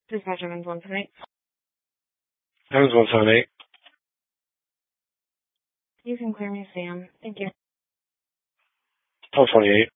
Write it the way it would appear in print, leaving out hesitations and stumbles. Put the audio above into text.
Dispatch Evans 178. Evans 178. You can clear me, Sam. Thank you. 1228.